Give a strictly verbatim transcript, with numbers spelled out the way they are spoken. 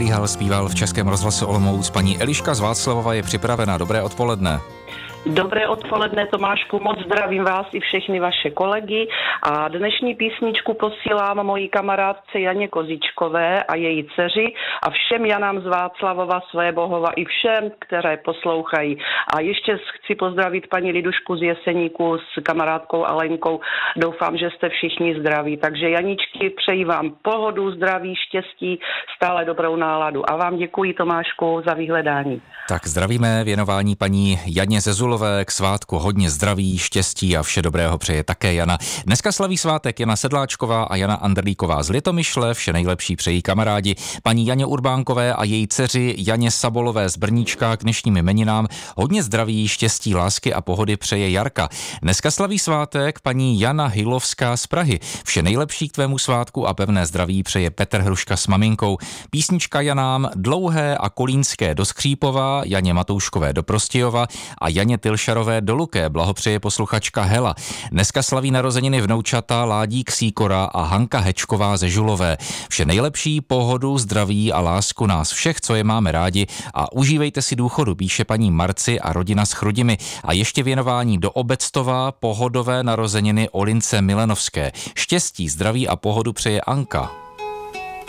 Zaklíhal zpíval v Českém rozhlase Olomouc. Paní Eliška z Václavova je připravena. Dobré odpoledne. Dobré odpoledne, Tomášku, moc zdravím vás i všechny vaše kolegy a dnešní písničku posílám mojí kamarádce Janě Kozičkové a její dceři a všem Janám z Václavova, Svébohova i všem, které poslouchají. A ještě chci pozdravit paní Lidušku z Jeseníku s kamarádkou Alenkou. Doufám, že jste všichni zdraví. Takže Janičky, přeji vám pohodu, zdraví, štěstí, stále dobrou náladu. A vám děkuji, Tomášku, za vyhledání. Tak zdravíme věnování paní Janě ze Zulové k svátku. Hodně zdraví, štěstí a vše dobrého přeje také Jana. Dneska slaví svátek Jana Sedláčková a Jana Andrlíková z Litomyšle. Vše nejlepší přejí kamarádi. Paní Janě Urbánkové a její dceři Janě Sabolové z Brníčka k dnešním jmeninám. Hodně zdraví, štěstí, lásky a pohody přeje Jarka. Dneska slaví svátek paní Jana Hylovská z Prahy. Vše nejlepší k tvému svátku a pevné zdraví přeje Petr Hruška s maminkou. Písnička Janám Dlouhé a Kolínské do Skřípova, Janě Matouškové do Prostějova a Janě Tylšarové do Luké blahopřeje posluchačka Hela. Dneska slaví narozeniny vnoučata Ládík Sýkora a Hanka Hečková ze Žulové. Vše nejlepší, pohodu, zdraví a lásku nás všech, co je máme rádi a užívejte si důchodu, píše paní Marci a rodina s Chrudimi. A ještě věnování do Obectova, pohodové narozeniny Olince Milenovské. Štěstí, zdraví a pohodu přeje Anka.